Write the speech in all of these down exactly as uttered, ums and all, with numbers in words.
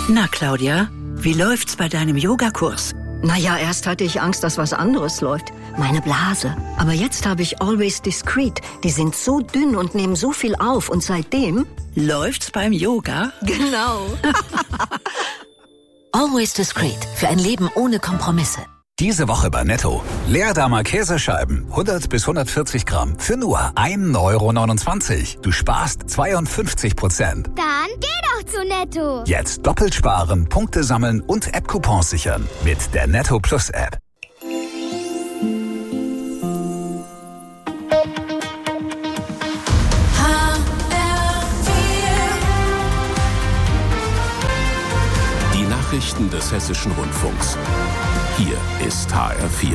Na, Claudia, wie läuft's bei deinem Yogakurs? Naja, erst hatte ich Angst, dass was anderes läuft. Meine Blase. Aber jetzt habe ich Always Discreet. Die sind so dünn und nehmen so viel auf. Und seitdem... Läuft's beim Yoga? Genau. Always Discreet. Für ein Leben ohne Kompromisse. Diese Woche bei Netto. Leerdammer Käsescheiben. hundert bis hundertvierzig Gramm. Für nur ein Euro neunundzwanzig. Du sparst zweiundfünfzig Prozent. Dann geh doch zu Netto. Jetzt doppelt sparen, Punkte sammeln und App-Coupons sichern. Mit der Netto Plus App. Die Nachrichten des Hessischen Rundfunks. Hier ist H R vier.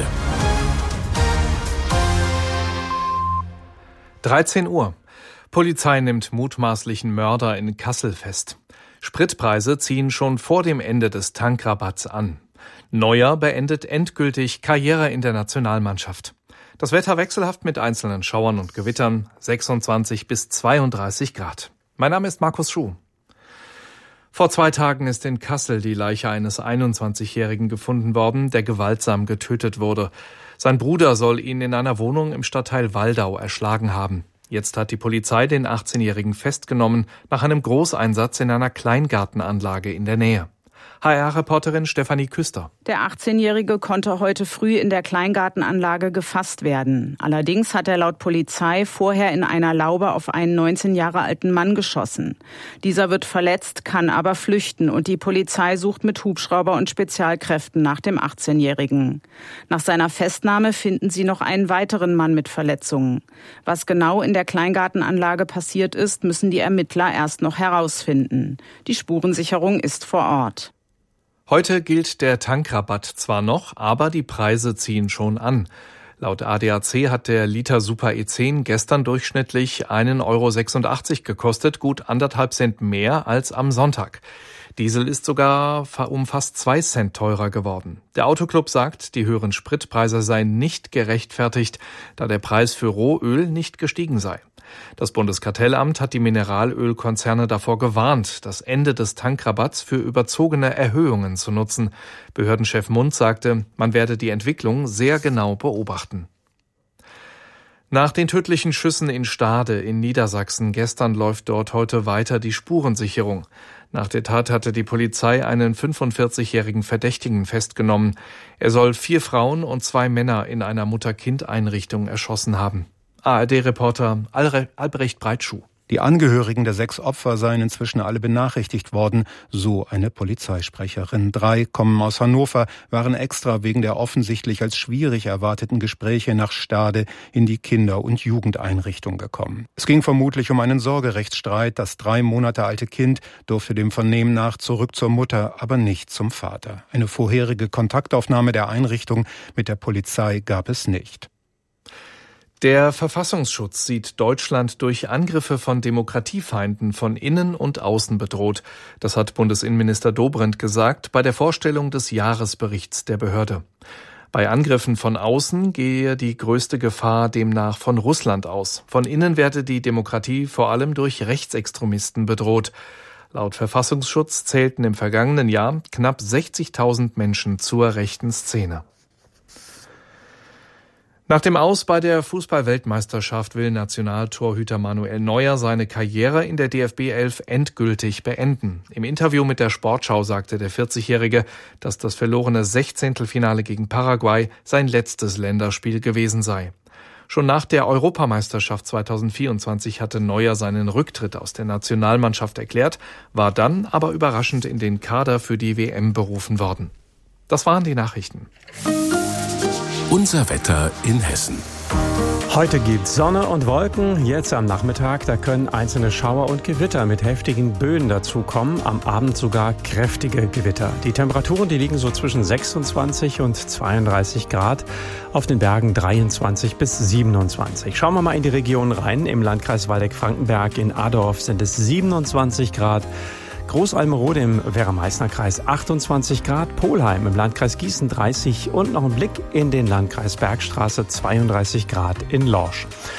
dreizehn Uhr. Polizei nimmt mutmaßlichen Mörder in Kassel fest. Spritpreise ziehen schon vor dem Ende des Tankrabatts an. Neuer beendet endgültig Karriere in der Nationalmannschaft. Das Wetter wechselhaft mit einzelnen Schauern und Gewittern, sechsundzwanzig bis zweiunddreißig Grad. Mein Name ist Markus Schuh. Vor zwei Tagen ist in Kassel die Leiche eines einundzwanzigjährigen gefunden worden, der gewaltsam getötet wurde. Sein Bruder soll ihn in einer Wohnung im Stadtteil Waldau erschlagen haben. Jetzt hat die Polizei den achtzehnjährigen festgenommen, nach einem Großeinsatz in einer Kleingartenanlage in der Nähe. H R-Reporterin Stefanie Küster. Der achtzehnjährige konnte heute früh in der Kleingartenanlage gefasst werden. Allerdings hat er laut Polizei vorher in einer Laube auf einen neunzehn Jahre alten Mann geschossen. Dieser wird verletzt, kann aber flüchten und die Polizei sucht mit Hubschrauber und Spezialkräften nach dem achtzehnjährigen. Nach seiner Festnahme finden sie noch einen weiteren Mann mit Verletzungen. Was genau in der Kleingartenanlage passiert ist, müssen die Ermittler erst noch herausfinden. Die Spurensicherung ist vor Ort. Heute gilt der Tankrabatt zwar noch, aber die Preise ziehen schon an. Laut A D A C hat der Liter Super E zehn gestern durchschnittlich einen Euro sechsundachtzig gekostet, gut anderthalb Cent mehr als am Sonntag. Diesel ist sogar um fast zwei Cent teurer geworden. Der Autoclub sagt, die höheren Spritpreise seien nicht gerechtfertigt, da der Preis für Rohöl nicht gestiegen sei. Das Bundeskartellamt hat die Mineralölkonzerne davor gewarnt, das Ende des Tankrabatts für überzogene Erhöhungen zu nutzen. Behördenchef Mund sagte, man werde die Entwicklung sehr genau beobachten. Nach den tödlichen Schüssen in Stade in Niedersachsen gestern läuft dort heute weiter die Spurensicherung. Nach der Tat hatte die Polizei einen fünfundvierzigjährigen Verdächtigen festgenommen. Er soll vier Frauen und zwei Männer in einer Mutter-Kind-Einrichtung erschossen haben. A R D-Reporter Albrecht Breitschuh. Die Angehörigen der sechs Opfer seien inzwischen alle benachrichtigt worden, so eine Polizeisprecherin. Drei kommen aus Hannover, waren extra wegen der offensichtlich als schwierig erwarteten Gespräche nach Stade in die Kinder- und Jugendeinrichtung gekommen. Es ging vermutlich um einen Sorgerechtsstreit. Das drei Monate alte Kind durfte dem Vernehmen nach zurück zur Mutter, aber nicht zum Vater. Eine vorherige Kontaktaufnahme der Einrichtung mit der Polizei gab es nicht. Der Verfassungsschutz sieht Deutschland durch Angriffe von Demokratiefeinden von innen und außen bedroht. Das hat Bundesinnenminister Dobrindt gesagt bei der Vorstellung des Jahresberichts der Behörde. Bei Angriffen von außen gehe die größte Gefahr demnach von Russland aus. Von innen werde die Demokratie vor allem durch Rechtsextremisten bedroht. Laut Verfassungsschutz zählten im vergangenen Jahr knapp sechzigtausend Menschen zur rechten Szene. Nach dem Aus bei der Fußball-Weltmeisterschaft will Nationaltorhüter Manuel Neuer seine Karriere in der D F B elf endgültig beenden. Im Interview mit der Sportschau sagte der vierzigjährige, dass das verlorene Sechzehntelfinale gegen Paraguay sein letztes Länderspiel gewesen sei. Schon nach der Europameisterschaft zweitausendvierundzwanzig hatte Neuer seinen Rücktritt aus der Nationalmannschaft erklärt, war dann aber überraschend in den Kader für die W M berufen worden. Das waren die Nachrichten. Unser Wetter in Hessen. Heute gibt's Sonne und Wolken. Jetzt am Nachmittag, da können einzelne Schauer und Gewitter mit heftigen Böen dazukommen. Am Abend sogar kräftige Gewitter. Die Temperaturen, die liegen so zwischen sechsundzwanzig und zweiunddreißig Grad. Auf den Bergen dreiundzwanzig bis siebenundzwanzig. Schauen wir mal in die Region rein. Im Landkreis Waldeck-Frankenberg in Adorf sind es siebenundzwanzig Grad. Großalmerode im Werra-Meißner-Kreis achtundzwanzig Grad, Polheim im Landkreis Gießen dreißig und noch ein Blick in den Landkreis Bergstraße zweiunddreißig Grad in Lorsch.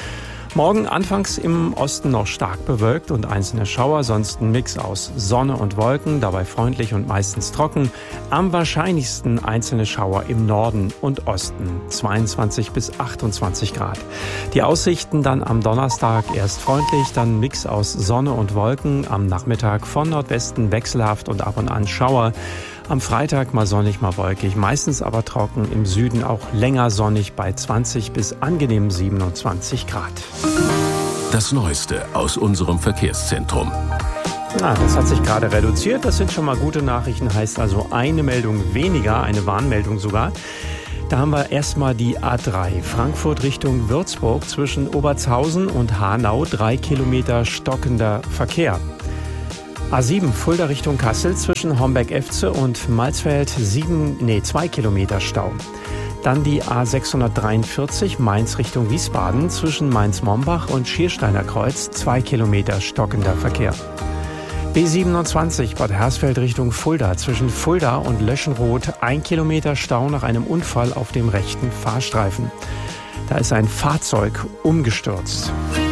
Morgen anfangs im Osten noch stark bewölkt und einzelne Schauer, sonst ein Mix aus Sonne und Wolken, dabei freundlich und meistens trocken. Am wahrscheinlichsten einzelne Schauer im Norden und Osten, zweiundzwanzig bis achtundzwanzig Grad. Die Aussichten dann am Donnerstag erst freundlich, dann ein Mix aus Sonne und Wolken, am Nachmittag von Nordwesten wechselhaft und ab und an Schauer. Am Freitag mal sonnig, mal wolkig, meistens aber trocken, im Süden auch länger sonnig bei zwanzig bis angenehm siebenundzwanzig Grad. Das Neueste aus unserem Verkehrszentrum. Na, das hat sich gerade reduziert, das sind schon mal gute Nachrichten, heißt also eine Meldung weniger, eine Warnmeldung sogar. Da haben wir erstmal die A drei, Frankfurt Richtung Würzburg, zwischen Obertshausen und Hanau, drei Kilometer stockender Verkehr. A sieben, Fulda Richtung Kassel, zwischen Homberg-Efze und Malzfeld, sieben, nee, zwei Kilometer Stau. Dann die A sechshundertdreiundvierzig, Mainz Richtung Wiesbaden, zwischen Mainz-Mombach und Schiersteiner Kreuz, zwei Kilometer stockender Verkehr. B siebenundzwanzig, Bad Hersfeld Richtung Fulda, zwischen Fulda und Löschenroth, ein Kilometer Stau nach einem Unfall auf dem rechten Fahrstreifen. Da ist ein Fahrzeug umgestürzt.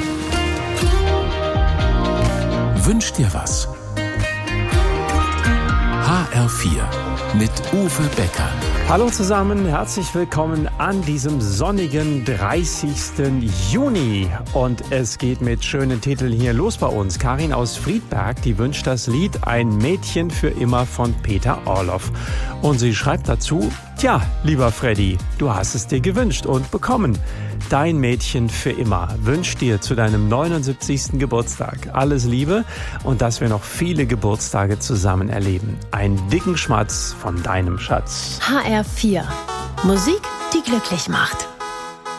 Wünsch dir was? H R vier mit Uwe Becker. Hallo zusammen, herzlich willkommen an diesem sonnigen dreißigsten Juni. Und es geht mit schönen Titeln hier los bei uns. Karin aus Friedberg, die wünscht das Lied Ein Mädchen für immer von Peter Orloff. Und sie schreibt dazu: Tja, lieber Freddy, du hast es dir gewünscht und bekommen. Dein Mädchen für immer wünscht dir zu deinem neunundsiebzigsten Geburtstag alles Liebe und dass wir noch viele Geburtstage zusammen erleben. Einen dicken Schmatz von deinem Schatz. H R vier. Musik, die glücklich macht.